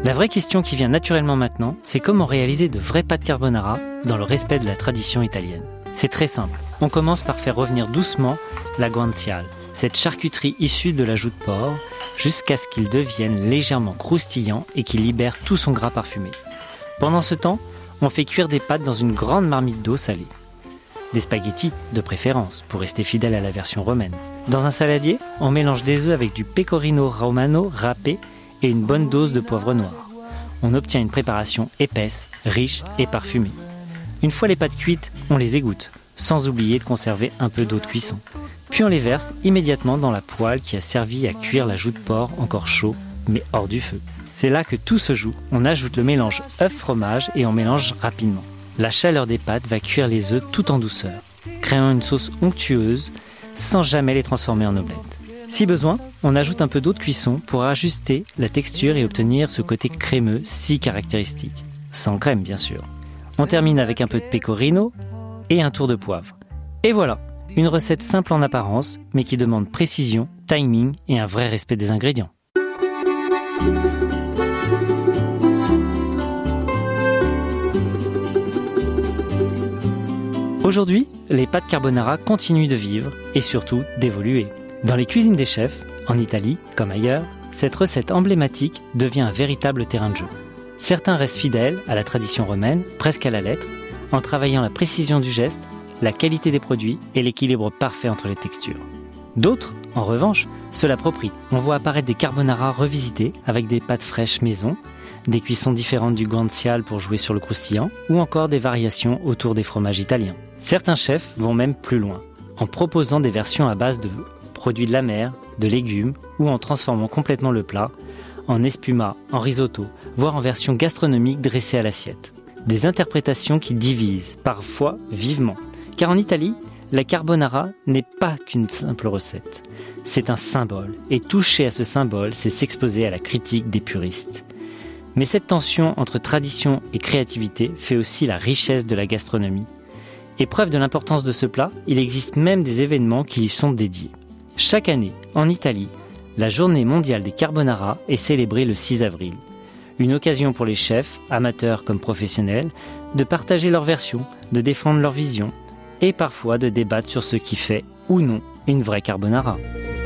La vraie question qui vient naturellement maintenant, c'est comment réaliser de vraies pâtes carbonara dans le respect de la tradition italienne. C'est très simple. On commence par faire revenir doucement la guanciale, cette charcuterie issue de l'ajout de porc, jusqu'à ce qu'il devienne légèrement croustillant et qu'il libère tout son gras parfumé. Pendant ce temps, on fait cuire des pâtes dans une grande marmite d'eau salée. Des spaghettis, de préférence, pour rester fidèle à la version romaine. Dans un saladier, on mélange des œufs avec du pecorino romano râpé et une bonne dose de poivre noir. On obtient une préparation épaisse, riche et parfumée. Une fois les pâtes cuites, on les égoutte, sans oublier de conserver un peu d'eau de cuisson. Puis on les verse immédiatement dans la poêle qui a servi à cuire l'ajout de porc encore chaud, mais hors du feu. C'est là que tout se joue. On ajoute le mélange œuf-fromage et on mélange rapidement. La chaleur des pâtes va cuire les œufs tout en douceur, créant une sauce onctueuse sans jamais les transformer en omelette. Si besoin, on ajoute un peu d'eau de cuisson pour ajuster la texture et obtenir ce côté crémeux si caractéristique. Sans crème, bien sûr. On termine avec un peu de pecorino et un tour de poivre. Et voilà, une recette simple en apparence, mais qui demande précision, timing et un vrai respect des ingrédients. Aujourd'hui, les pâtes carbonara continuent de vivre et surtout d'évoluer. Dans les cuisines des chefs, en Italie comme ailleurs, cette recette emblématique devient un véritable terrain de jeu. Certains restent fidèles à la tradition romaine, presque à la lettre, en travaillant la précision du geste, la qualité des produits et l'équilibre parfait entre les textures. D'autres, en revanche, se l'approprient. On voit apparaître des carbonara revisités avec des pâtes fraîches maison, des cuissons différentes du guanciale pour jouer sur le croustillant, ou encore des variations autour des fromages italiens. Certains chefs vont même plus loin, en proposant des versions à base de produits de la mer, de légumes, ou en transformant complètement le plat en espuma, en risotto, voire en version gastronomique dressée à l'assiette. Des interprétations qui divisent, parfois vivement. Car en Italie, la carbonara n'est pas qu'une simple recette. C'est un symbole, et toucher à ce symbole, c'est s'exposer à la critique des puristes. Mais cette tension entre tradition et créativité fait aussi la richesse de la gastronomie. Et preuve de l'importance de ce plat, il existe même des événements qui lui sont dédiés. Chaque année, en Italie, la journée mondiale des carbonara est célébrée le 6 avril. Une occasion pour les chefs, amateurs comme professionnels, de partager leur version, de défendre leur vision et parfois de débattre sur ce qui fait ou non une vraie carbonara.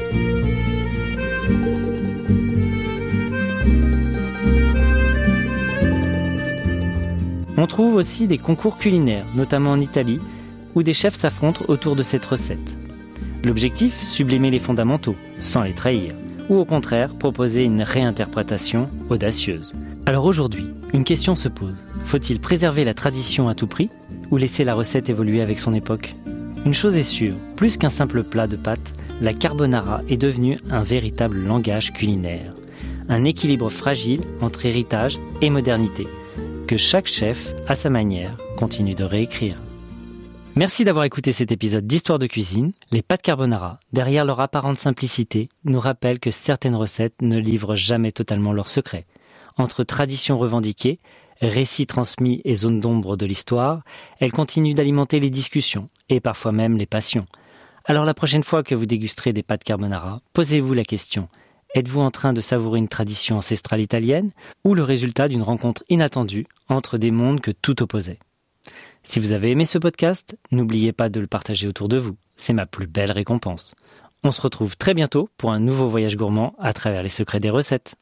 On trouve aussi des concours culinaires, notamment en Italie, où des chefs s'affrontent autour de cette recette. L'objectif, sublimer les fondamentaux, sans les trahir, ou au contraire, proposer une réinterprétation audacieuse. Alors aujourd'hui, une question se pose. Faut-il préserver la tradition à tout prix, ou laisser la recette évoluer avec son époque ? Une chose est sûre, plus qu'un simple plat de pâtes, la carbonara est devenue un véritable langage culinaire. Un équilibre fragile entre héritage et modernité, que chaque chef, à sa manière, continue de réécrire. Merci d'avoir écouté cet épisode d'Histoire de cuisine. Les pâtes carbonara, derrière leur apparente simplicité, nous rappellent que certaines recettes ne livrent jamais totalement leurs secrets. Entre traditions revendiquées, récits transmis et zones d'ombre de l'histoire, elles continuent d'alimenter les discussions et parfois même les passions. Alors la prochaine fois que vous dégusterez des pâtes carbonara, posez-vous la question. Êtes-vous en train de savourer une tradition ancestrale italienne ou le résultat d'une rencontre inattendue entre des mondes que tout opposait ? Si vous avez aimé ce podcast, n'oubliez pas de le partager autour de vous. C'est ma plus belle récompense. On se retrouve très bientôt pour un nouveau voyage gourmand à travers les secrets des recettes.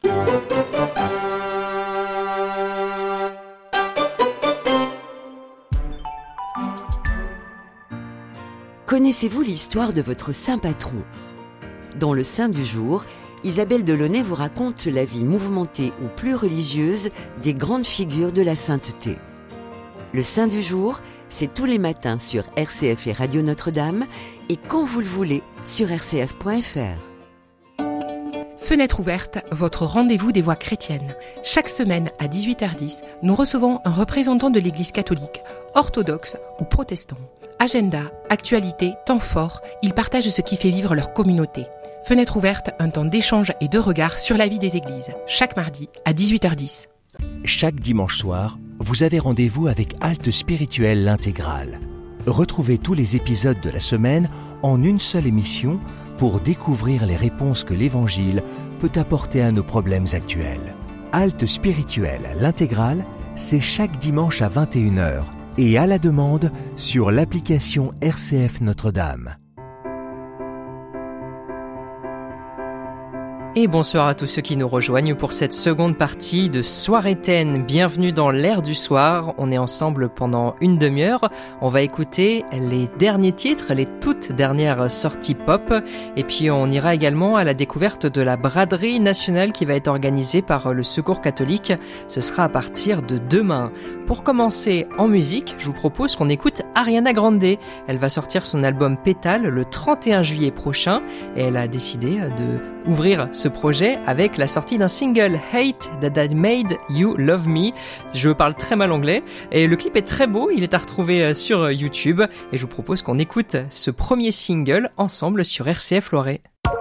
Connaissez-vous l'histoire de votre saint patron ? Dans le Saint du jour, Isabelle Delaunay vous raconte la vie mouvementée ou plus religieuse des grandes figures de la sainteté. Le Saint du jour, c'est tous les matins sur RCF et Radio Notre-Dame et quand vous le voulez sur rcf.fr. Fenêtre ouverte, votre rendez-vous des voix chrétiennes. Chaque semaine à 18h10, nous recevons un représentant de l'Église catholique, orthodoxe ou protestant. Agenda, actualité, temps fort, ils partagent ce qui fait vivre leur communauté. Fenêtre ouverte, un temps d'échange et de regard sur la vie des églises. Chaque mardi à 18h10. Chaque dimanche soir, vous avez rendez-vous avec Halte Spirituelle l'Intégrale. Retrouvez tous les épisodes de la semaine en une seule émission pour découvrir les réponses que l'Évangile peut apporter à nos problèmes actuels. Halte spirituelle, l'intégrale, c'est chaque dimanche à 21h et à la demande sur l'application RCF Notre-Dame. Et bonsoir à tous ceux qui nous rejoignent pour cette seconde partie de Soirée-Taine. Bienvenue dans l'air du soir. On est ensemble pendant une demi-heure. On va écouter les derniers titres, les toutes dernières sorties pop. Et puis on ira également à la découverte de la braderie nationale qui va être organisée par le Secours catholique. Ce sera à partir de demain. Pour commencer en musique, je vous propose qu'on écoute Ariana Grande. Elle va sortir son album Pétale le 31 juillet prochain et elle a décidé de ouvrir ce projet avec la sortie d'un single, Hate That I Made You Love Me. Je parle très mal anglais et le clip est très beau, il est à retrouver sur YouTube et je vous propose qu'on écoute ce premier single ensemble sur RCF Loiret.